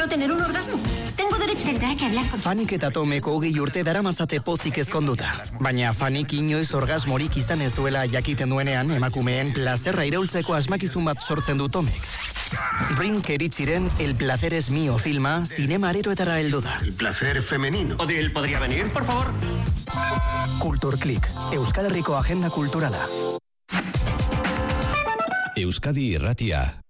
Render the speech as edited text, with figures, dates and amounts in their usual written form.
no tener un orgasmo. Tengo derecho. Tendrá que hablar con... Fanik eta Tomek 20 urte daramatzate pozik ezkonduta. Baina Fanik inoiz orgasmorik izan ez duela jakiten duenean, emakumeen plazerra iraultzeko asmakizun bat sortzen du Tomek. Brink Eritziren El placer es mío filma zinema aretoetara heldu da. El placer femenino. Odil, ¿podría venir, por favor? Kulturklik, Euskal Herriko agenda kulturala. Euskadi Irratia.